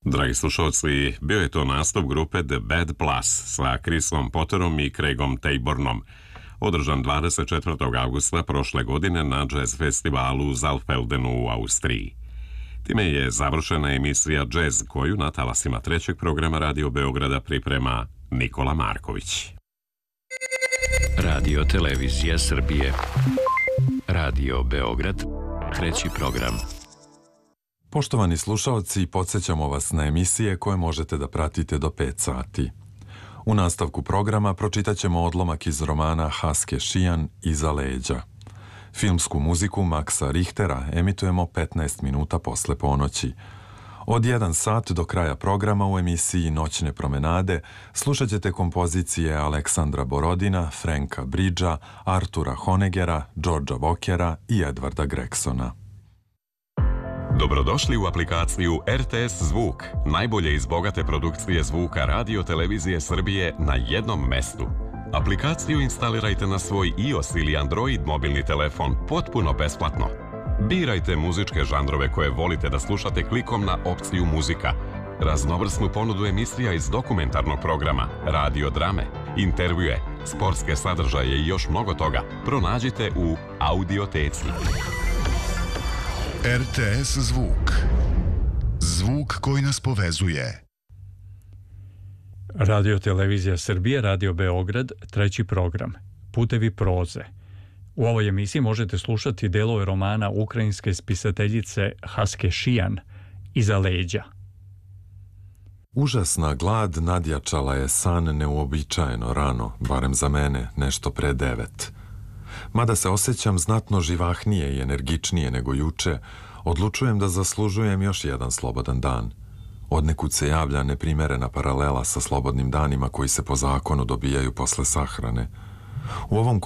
Dragi slušalci, bio je to nastup grupe The Bad Plus sa Chrisom Potterom i Craigom Tabornom, održan 24. augusta prošle godine na jazz festivalu u Zalfeldenu u Austriji. Time je završena emisija Jazz koju na talasima trećeg programa Radio Beograda priprema Nikola Marković. Radio Televizija Srbije. Radio Beograd, treći program. Poštovani slušalci, podsjećamo vas na emisije koje možete da pratite do 5 sati. U nastavku programa pročitat ćemo odlomak iz romana Haske Šijan Iza leđa. Filmsku muziku Maxa Richtera emitujemo 15 minuta posle ponoći. Od 1 sat do kraja programa u emisiji Noćne promenade slušat ćete kompozicije Aleksandra Borodina, Franka Bridgea, Artura Honeggera, Georgea Walkera i Edwarda Gregsona. Dobrodošli u aplikaciju RTS Zvuk, najbolje iz bogate produkcije zvuka Radio Televizije Srbije na jednom mestu. Aplikaciju instalirajte na svoj iOS ili Android mobilni telefon potpuno besplatno. Birajte muzičke žanrove koje volite da slušate klikom na opciju muzika. Raznovrsnu ponudu emisija iz dokumentarnog programa, radio drame, intervjue, sportske sadržaje i još mnogo toga pronađite u Audioteci. RTS Zvuk. Zvuk koji nas povezuje. Radio Televizija Srbije, Radio Beograd, treći program. Putevi proze. U ovoj emisiji možete slušati delove romana ukrajinske spisateljice Haske Šijan Iza leđa. Užasna glad nadjačala je san neuobičajeno rano, barem za mene, nešto pre 9. Mada se osjećam znatno živahnije i energičnije nego juče, odlučujem da zaslužujem još jedan slobodan dan. Odnekud se javlja neprimerena paralela sa slobodnim danima koji se po zakonu dobijaju posle sahrane. U ovom